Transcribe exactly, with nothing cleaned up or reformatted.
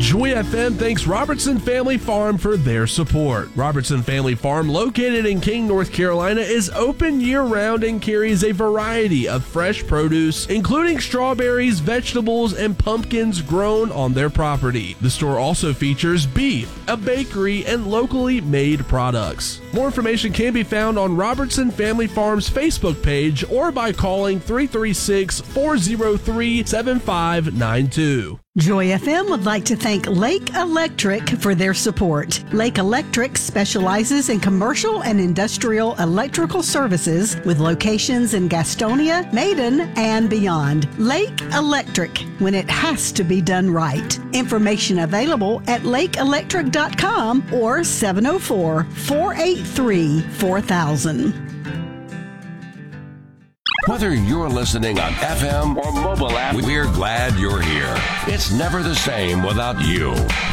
Joy F M thanks Robertson Family Farm for their support. Robertson Family Farm, located in King, North Carolina, is open year-round and carries a variety of fresh produce, including strawberries, vegetables, and pumpkins grown on their property. The store also features beef, a bakery, and locally made products. More information can be found on Robertson Family Farm's Facebook page or by calling three three six, four zero three, seven five nine two. Joy F M would like to thank Lake Electric for their support. Lake Electric specializes in commercial and industrial electrical services with locations in Gastonia, Maiden, and beyond. Lake Electric, when it has to be done right. Information available at lake electric dot com or seven oh four, four eight three, four thousand. Whether you're listening on F M or mobile app, we're glad you're here. It's never the same without you.